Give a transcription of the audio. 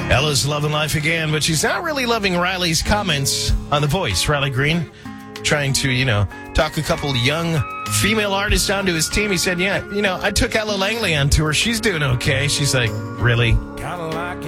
Ella's loving life again, but she's not really loving Riley's comments on The Voice. Riley Green trying to, talk a couple young female artists onto his team. He said, I took Ella Langley on tour. She's doing okay. She's like, really?